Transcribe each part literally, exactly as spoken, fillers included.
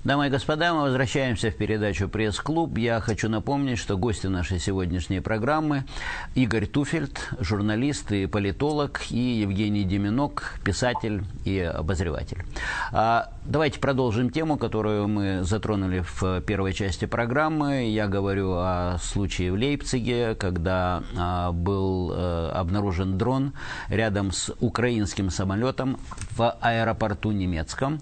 Дамы и господа, мы возвращаемся в передачу «Пресс-клуб». Я хочу напомнить, что гости нашей сегодняшней программы Игорь Туфельд, журналист и политолог, и Евгений Деминок, писатель и обозреватель. А давайте продолжим тему, которую мы затронули в первой части программы. Я говорю о случае в Лейпциге, когда а, был а, обнаружен дрон рядом с украинским самолетом в аэропорту немецком.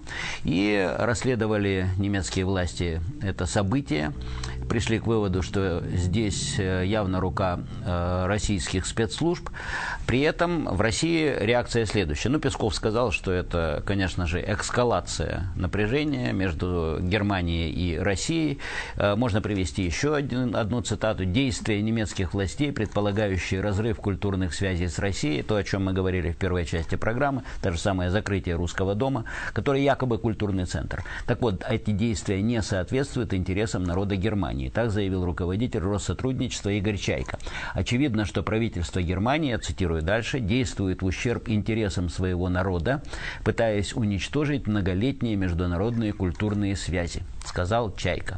И расследовали немецкие власти это событие, пришли к выводу, что здесь явно рука э, российских спецслужб. При этом в России реакция следующая. Ну, Песков сказал, что это, конечно же, эскалация напряжения между Германией и Россией. Э, можно привести еще один, одну цитату. «Действия немецких властей, предполагающие разрыв культурных связей с Россией», то, о чем мы говорили в первой части программы, то же самое закрытие Русского дома, который якобы культурный центр. Так вот, эти действия не соответствуют интересам народа Германии. Так заявил руководитель Россотрудничества Игорь Чайка. Очевидно, что правительство Германии, я цитирую дальше, действует в ущерб интересам своего народа, пытаясь уничтожить многолетние международные культурные связи, сказал Чайка.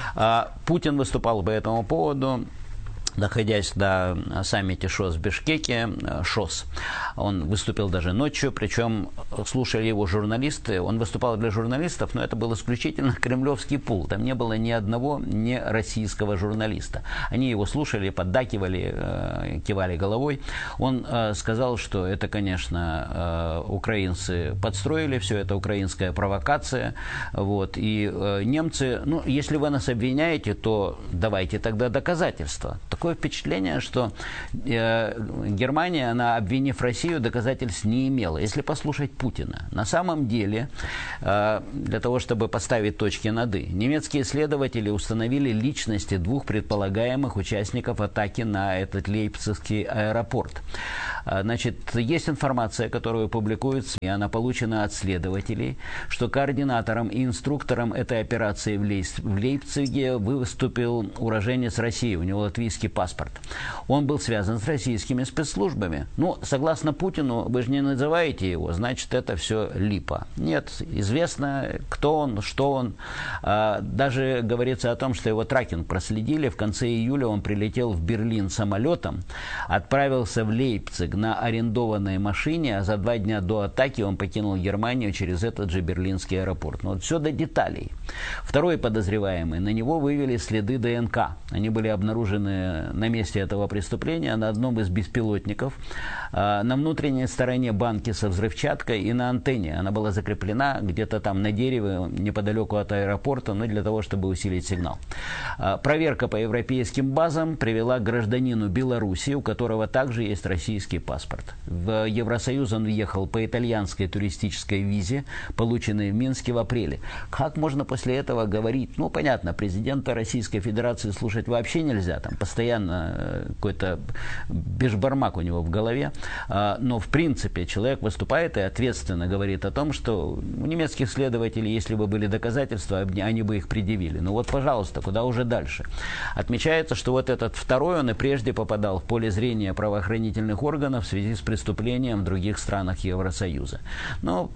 А Путин выступал по этому поводу, находясь на саммите ШОС в Бишкеке, ШОС. Он выступил даже ночью, причем слушали его журналисты. Он выступал для журналистов, но это был исключительно кремлевский пул. Там не было ни одного не российского журналиста. Они его слушали, поддакивали, кивали головой. Он сказал, что это, конечно, украинцы подстроили, все это украинская провокация. Вот. И немцы, ну, если вы нас обвиняете, то давайте тогда доказательства. Такое впечатление, что э, Германия, она, обвинив Россию, доказательств не имела. Если послушать Путина, на самом деле, э, для того, чтобы поставить точки над «и», немецкие следователи установили личности двух предполагаемых участников атаки на этот лейпцигский аэропорт. Значит, есть информация, которую публикуют СМИ, она получена от следователей, что координатором и инструктором этой операции в, Лейс, в Лейпциге выступил уроженец России, у него латвийский паспорт. Он был связан с российскими спецслужбами. Ну, согласно Путину, вы же не называете его, значит, это все липа. Нет, известно, кто он, что он. Даже говорится о том, что его тракинг проследили. В конце июля он прилетел в Берлин самолетом, отправился в Лейпциг на арендованной машине, а за два дня до атаки он покинул Германию через этот же берлинский аэропорт. Но вот все до деталей. Второй подозреваемый, на него вывели следы ДНК. Они были обнаружены на месте этого преступления на одном из беспилотников, на внутренней стороне банки со взрывчаткой и на антенне. Она была закреплена где-то там на дереве неподалеку от аэропорта, но для того, чтобы усилить сигнал. Проверка по европейским базам привела к гражданину Беларуси, у которого также есть российский паспорт. В Евросоюз он въехал по итальянской туристической визе, полученной в Минске в апреле. Как можно после этого говорить? Ну, понятно, президента Российской Федерации слушать вообще нельзя, там постоянно какой-то бешбармак у него в голове, но в принципе человек выступает и ответственно говорит о том, что у немецких следователей, если бы были доказательства, они бы их предъявили. Ну вот, пожалуйста, куда уже дальше? Отмечается, что вот этот второй, он и прежде попадал в поле зрения правоохранительных органов в связи с преступлением в других странах Евросоюза. Но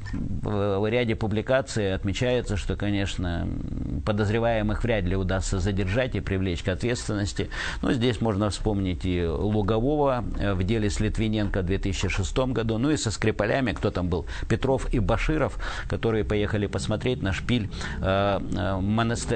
в ряде публикаций отмечается, что, конечно, подозреваемых вряд ли удастся задержать и привлечь к ответственности. Но здесь можно вспомнить и Лугового в деле с Литвиненко в две тысячи шестом году, ну и со Скрипалями, кто там был, Петров и Баширов, которые поехали посмотреть на шпиль э, монастырь,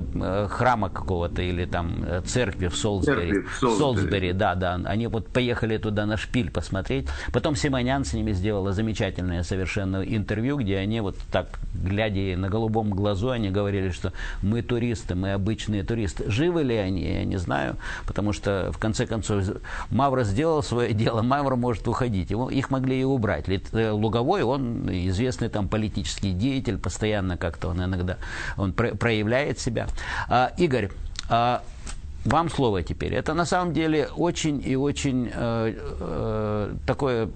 э, храма какого-то или там церкви в Солсбери. В Солсбери, да, да. Они вот поехали туда на шпиль посмотреть. Потом Симонян с ними сделала замечательное совершенно интервью, где они вот так, глядя на голубом глазу, они говорили, что мы туристы, мы обычные туристы. Живы ли они, я не знаю, потому что в конце концов Мавро сделал свое дело, Мавро может уходить. Его, их могли и убрать. Луговой, он известный там политический деятель, постоянно как-то он иногда он про- проявляет себя. А, Игорь, а, вам слово теперь. Это на самом деле очень и очень э, э, такое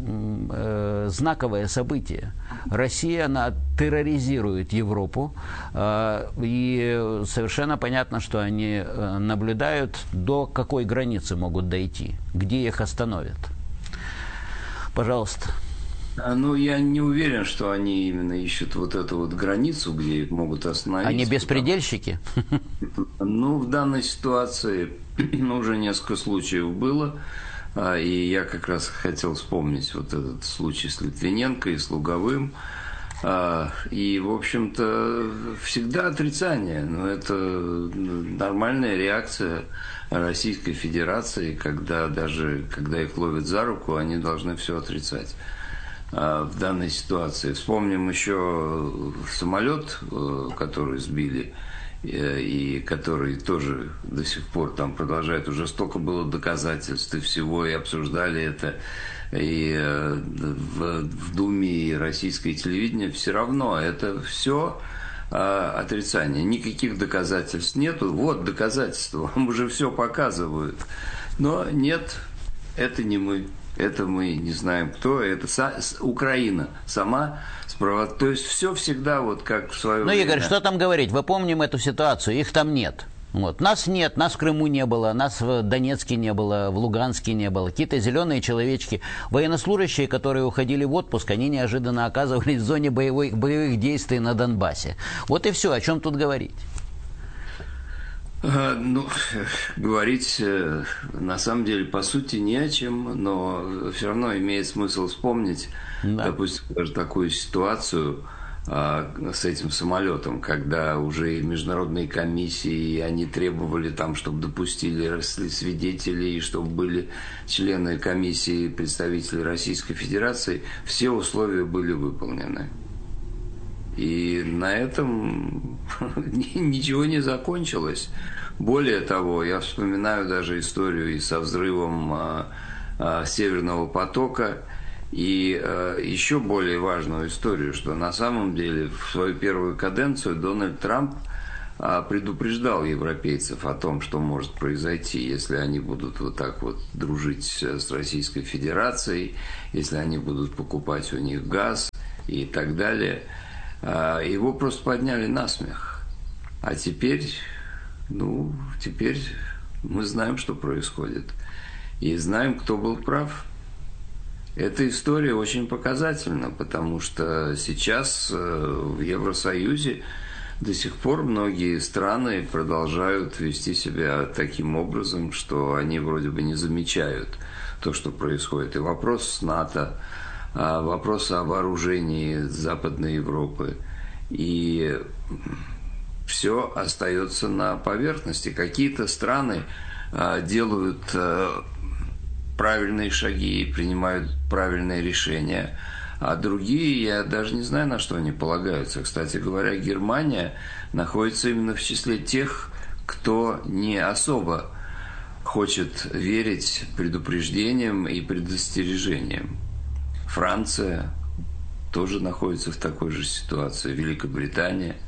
э, знаковое событие. Россия, она терроризирует Европу, э, и совершенно понятно, что они наблюдают, до какой границы могут дойти, где их остановят. Пожалуйста. Ну, я не уверен, что они именно ищут вот эту вот границу, где их могут остановить. Они беспредельщики? Ну, в данной ситуации уже несколько случаев было. И я как раз хотел вспомнить вот этот случай с Литвиненко и с Луговым. И, в общем-то, всегда отрицание. Но это нормальная реакция Российской Федерации, когда даже когда их ловят за руку, они должны все отрицать. В данной ситуации. Вспомним еще самолет, который сбили, и который тоже до сих пор там продолжает. Уже столько было доказательств и всего, и обсуждали это и в, в Думе, и российское телевидение. Все равно это все отрицание. Никаких доказательств нету. Вот доказательства, вам уже все показывают. Но нет, это не мы. Это мы не знаем кто, это Украина сама справа. То есть все всегда вот как в свое ну, время. Ну, Игорь, что там говорить? Мы помним эту ситуацию, их там нет. Вот. Нас нет, нас в Крыму не было, нас в Донецке не было, в Луганске не было. Какие-то зеленые человечки, военнослужащие, которые уходили в отпуск, они неожиданно оказывались в зоне боевых, боевых действий на Донбассе. Вот и все, о чем тут говорить? Ну, говорить на самом деле по сути не о чем, но все равно имеет смысл вспомнить, да. Допустим, даже такую ситуацию а, с этим самолетом, когда уже международные комиссии, они требовали там, чтобы допустили свидетелей, чтобы были члены комиссии, представители Российской Федерации, все условия были выполнены. И на этом ничего не закончилось. Более того, я вспоминаю даже историю и со взрывом а, а, Северного потока, и а, еще более важную историю, что на самом деле в свою первую каденцию Дональд Трамп а, предупреждал европейцев о том, что может произойти, если они будут вот так вот дружить с Российской Федерацией, если они будут покупать у них газ и так далее. Его просто подняли на смех. А теперь, ну, теперь мы знаем, что происходит. И знаем, кто был прав. Эта история очень показательна, потому что сейчас в Евросоюзе до сих пор многие страны продолжают вести себя таким образом, что они вроде бы не замечают то, что происходит. И вопрос с НАТО, вопросы о вооружении Западной Европы. И все остается на поверхности. Какие-то страны делают правильные шаги и принимают правильные решения, а другие, я даже не знаю, на что они полагаются. Кстати говоря, Германия находится именно в числе тех, кто не особо хочет верить предупреждениям и предостережениям. Франция тоже находится в такой же ситуации, Великобритания.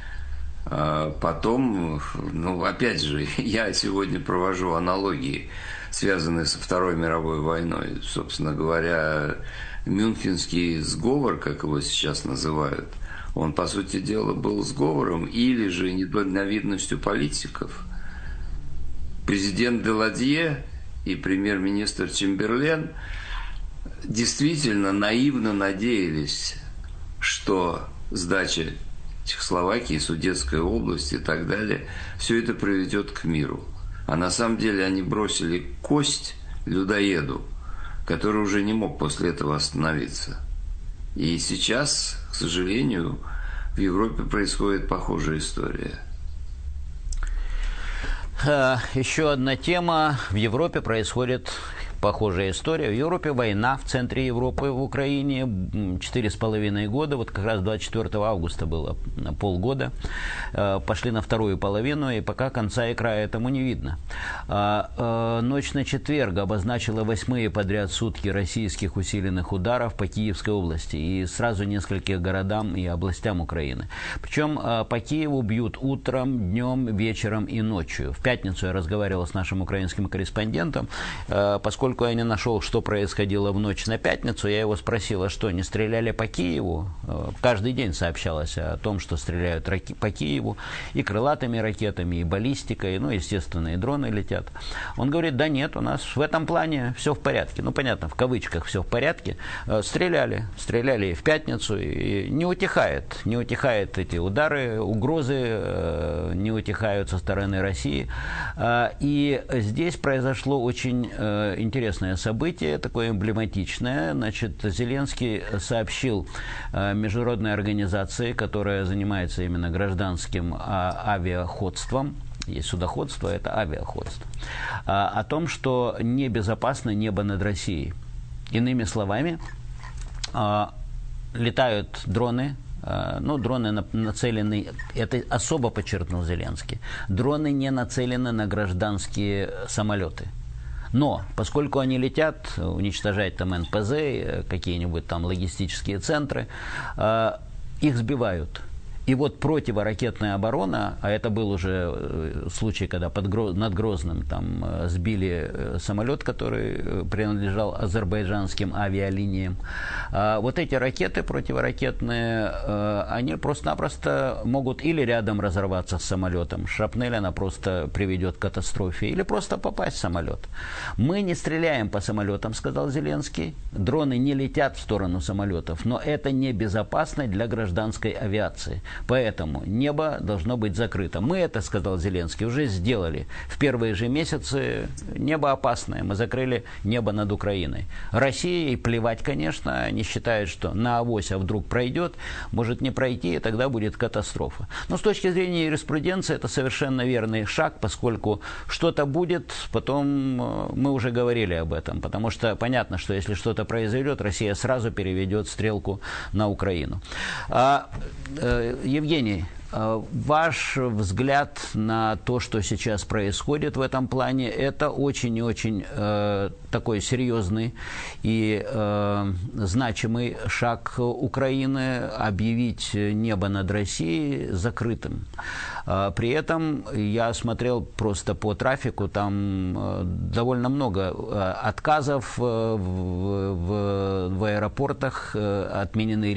Потом, ну, опять же, я сегодня провожу аналогии, связанные со Второй мировой войной. Собственно говоря, Мюнхенский сговор, как его сейчас называют, он, по сути дела, был сговором или же недальновидностью политиков. Президент Деладье и премьер-министр Чемберлен действительно наивно надеялись, что сдача Чехословакии, Судетской области и так далее, все это приведет к миру. А на самом деле они бросили кость людоеду, который уже не мог после этого остановиться. И сейчас, к сожалению, в Европе происходит похожая история. Еще одна тема. В Европе происходит похожая история. В Европе война, в центре Европы, в Украине, четыре с половиной года, вот как раз двадцать четвёртого августа было полгода, пошли на вторую половину, и пока конца и края этому не видно. Ночь на четверг обозначила восьмые подряд сутки российских усиленных ударов по Киевской области и сразу нескольким городам и областям Украины. Причем по Киеву бьют утром, днем, вечером и ночью. В пятницу я разговаривал с нашим украинским корреспондентом, поскольку поскольку я не нашел, что происходило в ночь на пятницу, я его спросил, а что, не стреляли по Киеву? Каждый день сообщалось о том, что стреляют по Киеву и крылатыми ракетами, и баллистикой, ну, естественно, и дроны летят. Он говорит, да нет, у нас в этом плане все в порядке. Ну, понятно, в кавычках все в порядке. Стреляли, стреляли и в пятницу, и не утихает, не утихает эти удары, угрозы не утихают со стороны России. И здесь произошло очень интересное событие, такое эмблематичное. Значит, Зеленский сообщил международной организации, которая занимается именно гражданским авиаходством, есть судоходство, это авиаходство, о том, что небезопасно небо над Россией. Иными словами, летают дроны, ну, дроны нацелены, это особо подчеркнул Зеленский, дроны не нацелены на гражданские самолеты. Но, поскольку они летят, уничтожать там эн пэ зэ, какие-нибудь там логистические центры, их сбивают. И вот противоракетная оборона, а это был уже случай, когда под Гроз... над Грозным там сбили самолет, который принадлежал азербайджанским авиалиниям. А вот эти ракеты противоракетные, они просто-напросто могут или рядом разорваться с самолетом, шрапнель она просто приведет к катастрофе, или просто попасть в самолет. Мы не стреляем по самолетам, сказал Зеленский, дроны не летят в сторону самолетов, но это небезопасно для гражданской авиации. Поэтому небо должно быть закрыто. Мы это, сказал Зеленский, уже сделали. В первые же месяцы небо опасное. Мы закрыли небо над Украиной. России плевать, конечно. Они считают, что на авось, а вдруг пройдет, может не пройти, и тогда будет катастрофа. Но с точки зрения юриспруденции это совершенно верный шаг, поскольку что-то будет, потом мы уже говорили об этом. Потому что понятно, что если что-то произойдет, Россия сразу переведет стрелку на Украину. А, э, Евгений, ваш взгляд на то, что сейчас происходит в этом плане, это очень и очень э, такой серьезный и э, значимый шаг Украины объявить небо над Россией закрытым. Э, при этом я смотрел просто по трафику, там э, довольно много э, отказов э, в, в, в аэропортах, э, отменены